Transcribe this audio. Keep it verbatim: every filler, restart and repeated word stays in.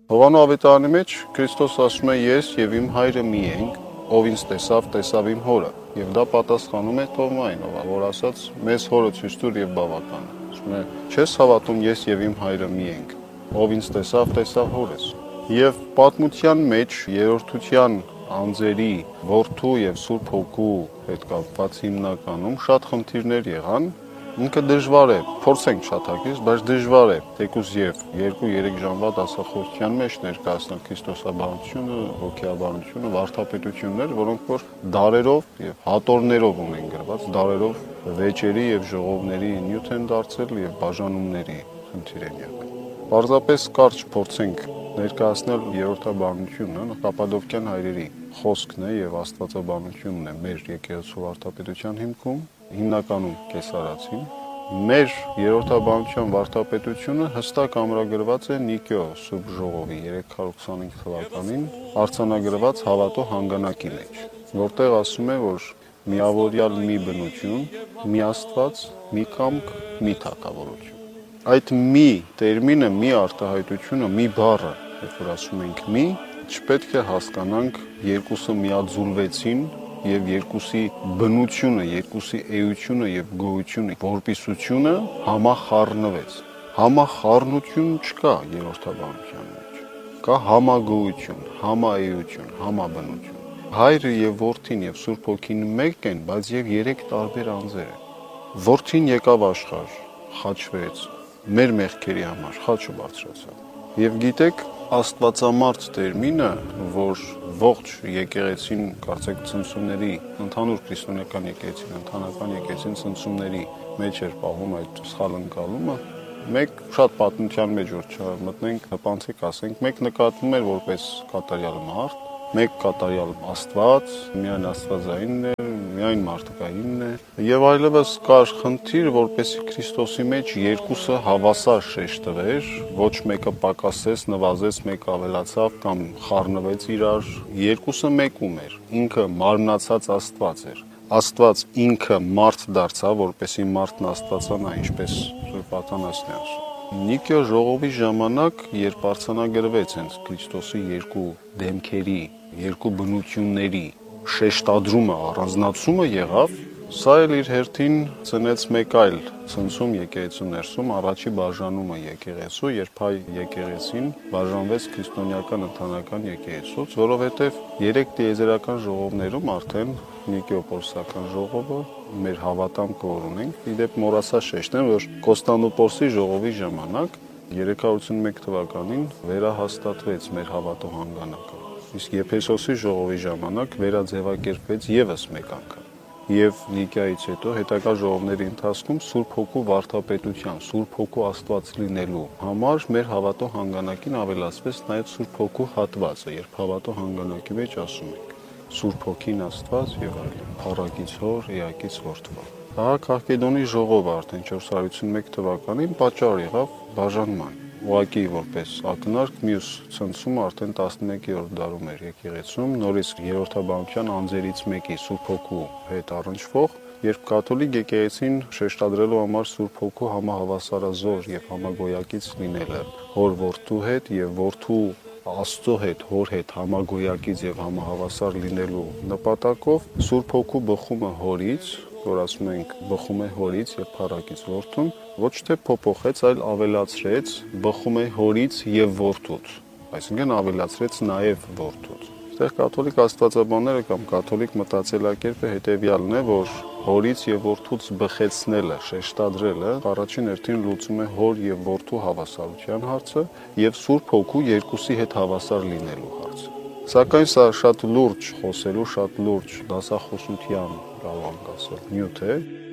Հովանու ավետարանի մեջ Քրիստոս ասում է ես եւ իմ հայրը մի ենք, ով ինձ տեսավ, տեսավ իմ հորը, եւ դա պատասխանում է Թովմային, ով որ ասաց մեզ հորը ցույց տուր եւ բավական է։ Ասում է չես հավատում ես եւ իմ հայրը մի ենք, ով ինձ տեսավ, տեսավ հորս։ Եվ պատմության մեջ երրորդության անձերի որդու եւ Սուրբ Հոգու հետ կապված հիմնականում շատ խնդիրներ եղան։ Ինքը դժվար է, փորձենք շատակից, բայց դժվար է, թեկուզ եւ երկու-երեք ժամվա դասախոսության մեջ ներկայացնել քրիստոսաբանությունը, հոգեաբանությունը, վարդապետություններ, որոնք որ դարերով եւ հատորներով ունեն գրված, դարերով վեճերի եւ ժողովների նյութ են դարձել եւ բաժանումների խնդիր են եղել։ Պարզապես կարճ փորձենք ներկայացնել երրորդաբանությունը, Կապադովկյան հայրերի խոսքն է եւ աստվածաբանությունն է մեր եկեղեցու վարդապետության հիմքում, հիմնականում կեսարացին։ Մեր երրորդաբանության վարդապետությունը հստակ ամրագրված է Նիկեո Սուրբ Ժողովի երեք հարյուր քսանհինգ թվականին արձանագրված հավատո հանգանակի մեջ, որտեղ ասում է, որ միավորյալ մի բնություն, մի Աստված, մի կամք, մի թագավորություն։ Այդ մի տերմինը, մի արտահայտությունը, մի բառը, երբ որ ասում ենք մի, չպետք է հասկանանք երկուսը միաձուլվեցին եւ երկուսի բնությունը, երկուսի էությունը եւ գոյությունը, որպիսությունը համախառնվեց։ Համախառնություն չկա երրորդաբանության մեջ։ Կա համագոյություն, համաէություն, համաբնություն։ Հայրը եւ որդին եւ Սուրբ Հոգին մեկ են, բայց եւ երեք տարբեր անձեր են։ Որդին եկավ աշխարհ, խաչվեց, մեր մեղքերի համար խաչը բարձրացավ։ Եվ գիտեք, աստվածամարդ տերմինը, որ ողջ եկեղեցին, կարծեք ցնցումների, ընդհանուր քրիստոնեական եկեղեցին, ընդհանրական եկեղեցին ցնցումների մեջ էր պահում այդ սխալ ընկալումը, մեկ շատ պատմության մեջ որ չմտնենք, հպանցիկ ասենք, մեկ նկատվում էր որպես կատարյալ մարդ, մեկ կատարյալ Աստված, միայն Աստվածայինն է, միայն մարդկայինն է, եւ այլևս կար խնդիր, որպեսզի Քրիստոսի մեջ երկուսը հավասար շեշտվեր, ոչ մեկը պակասեց, նվազեց, մեկը ավելացավ կամ խառնվեց իրար, երկուսը մեկում էր, ինքը մարմնացած Աստված էր։ Աստված ինքը մարդ դարձավ, որպեսզի մարդն Աստվածանա, ինչպես Սուրբ Աթանասն է ասում։ Նիկեո ժողովի ժամանակ, երբ արձանագրվեց հենց Քրիստոսի երկու դեմքերի, երկու բնությունների շեշտադրումը, առանձնացումը եղավ, սա էլ իր հերթին ծնեց մեկ այլ ցնցում եկեղեցու ներսում, առաջի բաժանումը եկեղեցու, երբ հայ եկեղեցին բաժանվեց քրիստոնեական ընդհանրական եկեղեցուց, որովհետև երեք տիեզերական ժողովներում արդեն Նիկեոպոլսական ժողովը մեր հավատամքը որ ունենք, իդեպ մոռացա շեշտեմ, որ Կոստանդնուպոլսի ժողովի ժամանակ երեք հարյուր ութսունմեկ թվականին վերահաստատվեց մեր հավատո հանգանակը։ Իսկ Եփեսոսի ժողովի ժամանակ վերաձևակերպվեց եւս մեկ անգամ։ Եվ Նիկեայից հետո հետագա ժողովների ընթացքում Սուրբ Հոգու վարդապետության, Սուրբ Հոգու Աստված լինելու համար մեր հավատո հանգանակին ավելացվեց նաև Սուրբ Հոգու հատվածը, երբ հավատո հանգանակի մեջ ասում ենք Սուրբ Հոգին Աստված եւ այլն, Փառակից Հոր, Էակից Որդվա։ Դա Քահկեդոնի ժողովը արդեն չորս հարյուր ութսունմեկ թվականին պատճառ եղավ բաժանման։ Ուղղակի որպես ակնարկ մյուս ցնցումը արդեն տասնմեկերորդ դարում էր եկեղեցում, նորից երրորդաբանության անձերից մեկի Սուրբ Հոգու հետ առնչվող, երբ կաթոլիկ եկեղեցին շեշտադրելու համար Սուրբ Հոգու համահավասարազոր եւ համագոյակից լինելը, հոր որդու հետ եւ որդու Աստծո հետ, հոր հետ համագոյակից եւ համահավասար լինելու նպատակով Սուրբ Հոգու բխումը հորից, որ ասում ենք բխում է հորից եւ փառակից որդուն, ոչ թե փոփոխեց, այլ ավելացրեց բխում է հորից եւ որդուց, այսինքն ավելացրեց նաեւ որդուց։ Այստեղ կաթոլիկ աստվածաբանները կամ կաթոլիկ մտածելակերպը հետեւյալն է, որ հորից եւ որդուց բխեցնելը, շեշտադրելը առաջին հերթին լուծում է հոր եւ որդու հավասարության հարցը եւ Սուրբ Հոգու երկուսի հետ հավասար լինելու հարցը։ Սակայն սա շատ լուրջ խոսելու, շատ լուրջ դասախոսության, կարող ենք ասել, նյութ է,